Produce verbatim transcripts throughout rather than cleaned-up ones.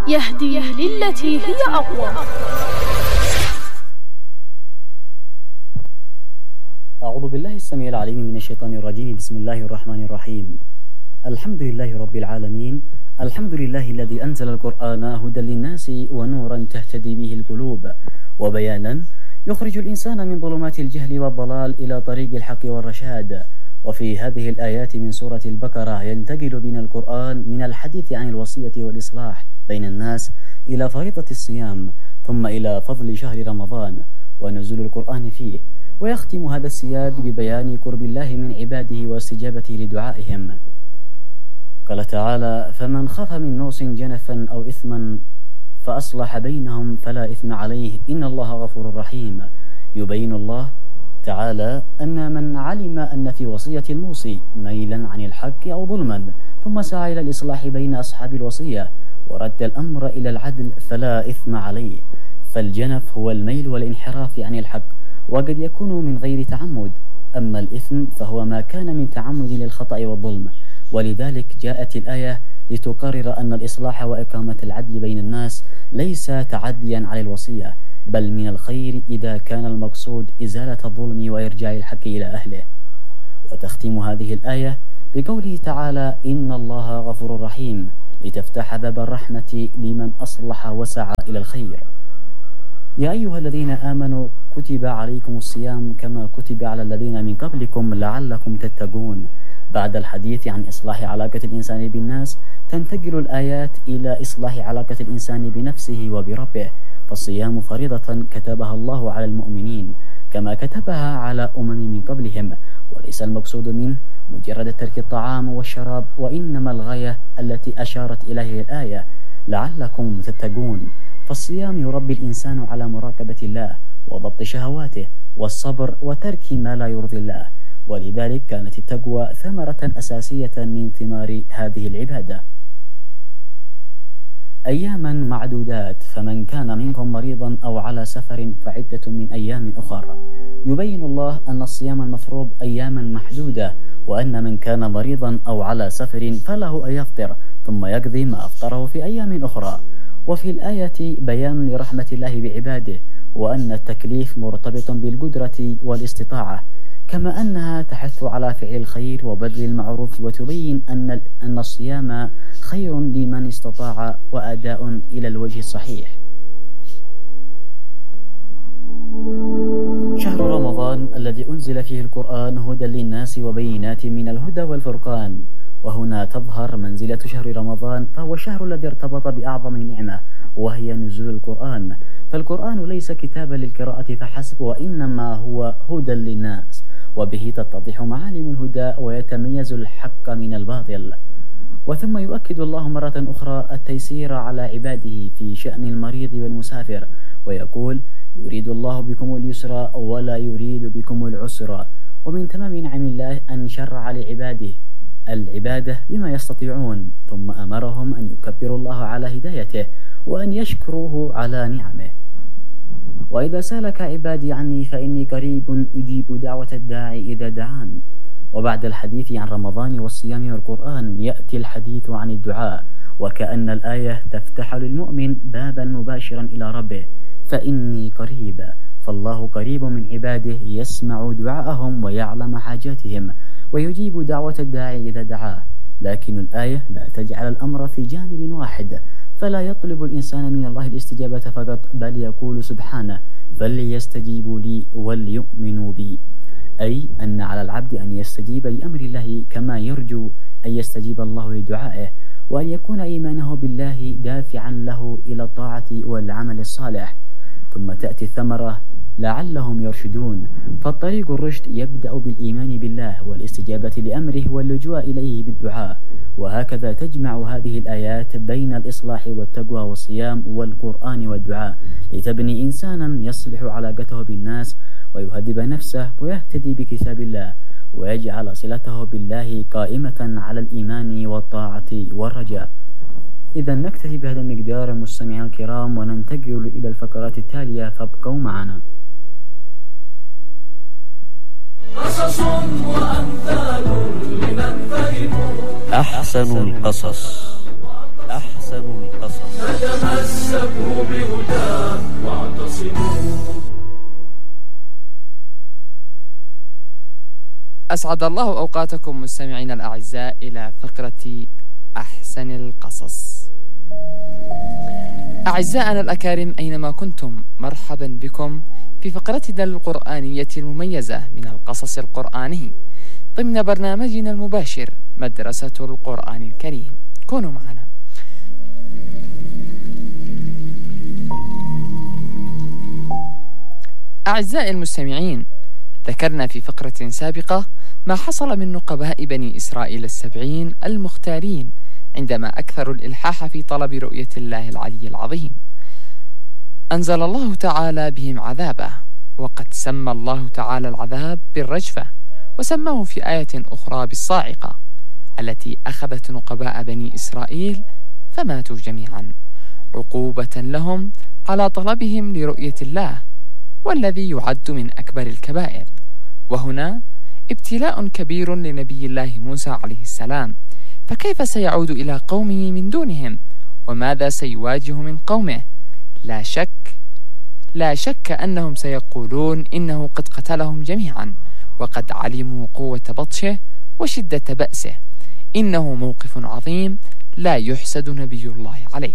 يهدي للتي هي أقوم. أعوذ بالله السميع العليم من الشيطان الرجيم. بسم الله الرحمن الرحيم. الحمد لله رب العالمين. الحمد لله الذي أنزل القرآن هدى للناس ونورا تهتدي به القلوب، وبيانا يخرج الإنسان من ظلمات الجهل والضلال إلى طريق الحق والرشاد. وفي هذه الآيات من سورة البقرة ينتقل بنا القرآن من الحديث عن الوصية والإصلاح بين الناس إلى فريضة الصيام، ثم إلى فضل شهر رمضان ونزول القرآن فيه، ويختم هذا السياق ببيان قرب الله من عباده واستجابته لدعائهم. قال تعالى: فمن خاف من موص جنفا أو إثما فأصلح بينهم فلا إثم عليه إن الله غفور رحيم. يبين الله تعالى أن من علم أن في وصية الموصي ميلا عن الحق أو ظلما ثم سعى إلى الإصلاح بين أصحاب الوصية ورد الأمر إلى العدل فلا إثم عليه. فالجنف هو الميل والانحراف عن الحق، وقد يكون من غير تعمد، أما الإثم فهو ما كان من تعمد للخطأ والظلم. ولذلك جاءت الآية لتقرر أن الإصلاح وإقامة العدل بين الناس ليس تعديا على الوصية، بل من الخير إذا كان المقصود إزالة الظلم وإرجاع الحق إلى أهله. وتختم هذه الآية بقوله تعالى: إن الله غفور رحيم، لتفتح باب الرحمة لمن أصلح وسعى إلى الخير. يا أيها الذين آمنوا كتب عليكم الصيام كما كتب على الذين من قبلكم لعلكم تتقون. بعد الحديث عن إصلاح علاقة الإنسان بالناس تنتقل الآيات إلى إصلاح علاقة الإنسان بنفسه وبربه، فالصيام فريضة كتبها الله على المؤمنين كما كتبها على أمم من قبلهم، وليس المقصود منه مجرد ترك الطعام والشراب، وإنما الغاية التي أشارت إليه الآية لعلكم تتقون. فالصيام يربي الإنسان على مراقبة الله وضبط شهواته والصبر وترك ما لا يرضي الله، ولذلك كانت التقوى ثمرة أساسية من ثمار هذه العبادة. أياما معدودات، فمن كان منكم مريضا أو على سفر فعدة من أيام أخرى. يبين الله أن الصيام المفروض أياما محدودة، وأن من كان مريضا أو على سفر فله أن يفطر ثم يقضي ما أفطره في أيام أخرى. وفي الآية بيان لرحمة الله بعباده، وأن التكليف مرتبط بالقدرة والاستطاعة، كما أنها تحث على فعل الخير وبذل المعروف، وتبين أن أن الصيام خير لمن استطاع وأداء إلى الوجه الصحيح. شهر رمضان الذي أنزل فيه القرآن هدى للناس وبينات من الهدى والفرقان، وهنا تظهر منزلة شهر رمضان، فهو الشهر الذي ارتبط بأعظم نعمة وهي نزول القرآن. فالقرآن ليس كتابا للقراءة فحسب، وإنما هو هدى للناس، وبه تتضح معالم الهدى ويتميز الحق من الباطل. وثم يؤكد الله مرة أخرى التيسير على عباده في شأن المريض والمسافر، ويقول: يريد الله بكم اليسر ولا يريد بكم العسر. ومن تمام نعم الله أن شرع لعباده العبادة بما يستطيعون، ثم أمرهم أن يكبروا الله على هدايته وأن يشكروه على نعمه. وإذا سألك عبادي عني فإني قريب أجيب دعوة الداعي إذا دعان. وبعد الحديث عن رمضان والصيام والقرآن يأتي الحديث عن الدعاء، وكأن الآية تفتح للمؤمن بابا مباشرا إلى ربه، فإني قريب، فالله قريب من عباده يسمع دعاءهم ويعلم حاجاتهم ويجيب دعوة الداعي إذا دعاه. لكن الآية لا تجعل الأمر في جانب واحد، فلا يطلب الإنسان من الله الاستجابة فقط، بل يقول سبحانه: فليستجيبوا لي وليؤمنوا بي، أي أن على العبد أن يستجيب لأمر الله كما يرجو أن يستجيب الله لدعائه، وأن يكون إيمانه بالله دافعا له إلى الطاعة والعمل الصالح. ثم تأتي الثمرة: لعلهم يرشدون. فالطريق الرشد يبدأ بالإيمان بالله والاستجابة لأمره واللجوء إليه بالدعاء. وهكذا تجمع هذه الآيات بين الإصلاح والتقوى والصيام والقرآن والدعاء، لتبني إنسانا يصلح علاقته بالناس ويهذب نفسه ويهتدي بكتاب الله، ويجعل صلته بالله قائمة على الإيمان والطاعة والرجاء. إذا نكتفي بهذا المقدار مستمعينا الكرام، وننتقل إلى الفقرات التالية، فابقوا معنا. قصص وأمثال لمن فهموا أحسن القصص. أحسن القصص. أسعد الله أوقاتكم مستمعين الأعزاء إلى فقرة أحسن القصص. أعزائنا الأكارم أينما كنتم، مرحبا بكم في فقرتنا القرآنية المميزة من القصص القرآني ضمن برنامجنا المباشر مدرسة القرآن الكريم. كونوا معنا. أعزائي المستمعين، ذكرنا في فقرة سابقة ما حصل من نقباء بني إسرائيل السبعين المختارين عندما أكثروا الإلحاح في طلب رؤية الله العلي العظيم. أنزل الله تعالى بهم عذابه، وقد سمى الله تعالى العذاب بالرجفة، وسماه في آية أخرى بالصاعقة التي أخذت نقباء بني إسرائيل فماتوا جميعا عقوبة لهم على طلبهم لرؤية الله، والذي يعد من أكبر الكبائر. وهنا ابتلاء كبير لنبي الله موسى عليه السلام، فكيف سيعود إلى قومه من دونهم؟ وماذا سيواجه من قومه؟ لا شك لا شك أنهم سيقولون إنه قد قتلهم جميعا، وقد علموا قوة بطشه وشدة بأسه. إنه موقف عظيم لا يحسد نبي الله عليه.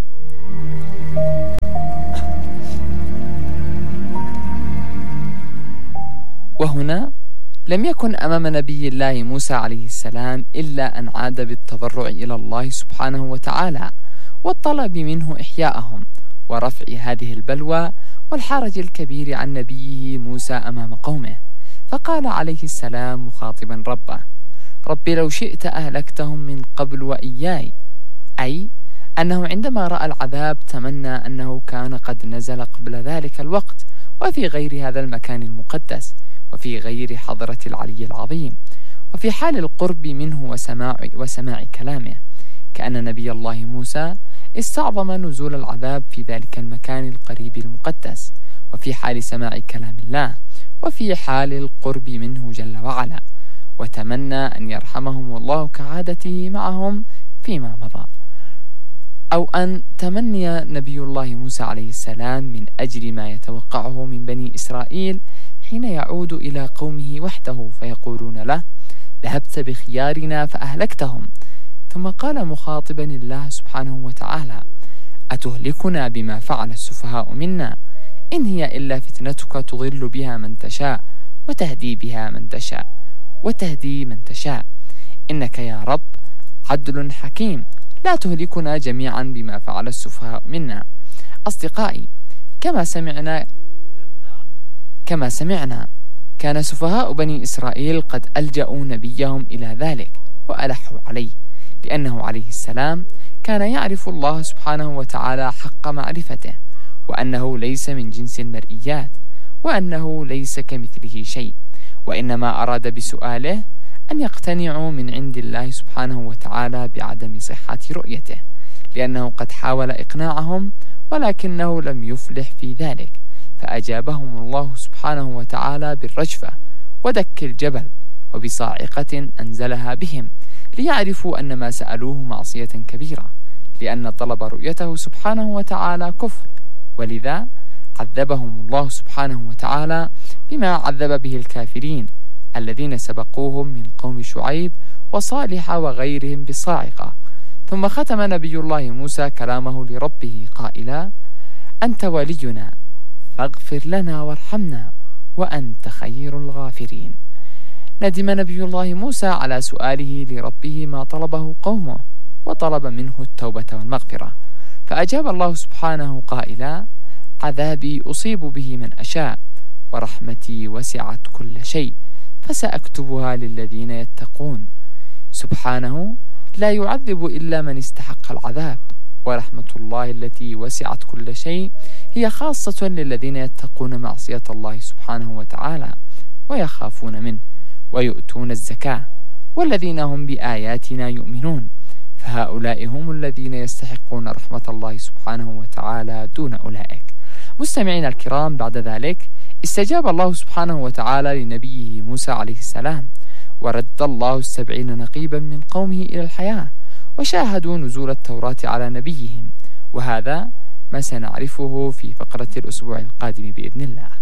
وهنا لم يكن أمام نبي الله موسى عليه السلام إلا أن عاد بالتضرع إلى الله سبحانه وتعالى والطلب منه إحياءهم ورفع هذه البلوى والحرج الكبير عن نبيه موسى أمام قومه. فقال عليه السلام مخاطبا ربه: رب لو شئت أهلكتهم من قبل وإياي، أي أنه عندما رأى العذاب تمنى أنه كان قد نزل قبل ذلك الوقت وفي غير هذا المكان المقدس وفي غير حضرة العلي العظيم وفي حال القرب منه وسماع, وسماع كلامه، كأن نبي الله موسى استعظم نزول العذاب في ذلك المكان القريب المقدس وفي حال سماع كلام الله وفي حال القرب منه جل وعلا، وتمنى أن يرحمهم الله كعادته معهم فيما مضى. أو أن تمني نبي الله موسى عليه السلام من أجل ما يتوقعه من بني إسرائيل حين يعود إلى قومه وحده فيقولون له: ذهبت بخيارنا فأهلكتهم. ثم قال مخاطبا الله سبحانه وتعالى: أتهلكنا بما فعل السفهاء منا؟ إن هي إلا فتنتك تضل بها من تشاء وتهدي بها من تشاء وتهدي من تشاء، إنك يا رب عدل حكيم، لا تهلكنا جميعا بما فعل السفهاء منا. أصدقائي، كما سمعنا كما سمعنا كان سفهاء بني إسرائيل قد ألجأوا نبيهم إلى ذلك وألحوا عليه، لأنه عليه السلام كان يعرف الله سبحانه وتعالى حق معرفته، وأنه ليس من جنس المرئيات، وأنه ليس كمثله شيء، وإنما أراد بسؤاله أن يقتنعوا من عند الله سبحانه وتعالى بعدم صحة رؤيته، لأنه قد حاول إقناعهم ولكنه لم يفلح في ذلك، فأجابهم الله سبحانه وتعالى بالرجفة ودك الجبل وبصاعقة أنزلها بهم، ليعرفوا أن ما سألوه معصية كبيرة، لأن طلب رؤيته سبحانه وتعالى كفر، ولذا عذبهم الله سبحانه وتعالى بما عذب به الكافرين الذين سبقوهم من قوم شعيب وصالح وغيرهم بالصاعقة. ثم ختم نبي الله موسى كلامه لربه قائلا: أنت ولينا فاغفر لنا وارحمنا وأنت خير الغافرين. ندم نبي الله موسى على سؤاله لربه ما طلبه قومه، وطلب منه التوبة والمغفرة، فأجاب الله سبحانه قائلا: عذابي أصيب به من أشاء، ورحمتي وسعت كل شيء، فسأكتبها للذين يتقون. سبحانه لا يعذب إلا من استحق العذاب، ورحمة الله التي وسعت كل شيء هي خاصة للذين يتقون معصية الله سبحانه وتعالى ويخافون منه ويؤتون الزكاة، والذين هم بآياتنا يؤمنون، فهؤلاء هم الذين يستحقون رحمة الله سبحانه وتعالى دون أولئك. مستمعين الكرام، بعد ذلك استجاب الله سبحانه وتعالى لنبيه موسى عليه السلام، ورد الله السبعين نقيبا من قومه إلى الحياة، وشاهدوا نزول التوراة على نبيهم، وهذا ما سنعرفه في فقرة الأسبوع القادم بإذن الله.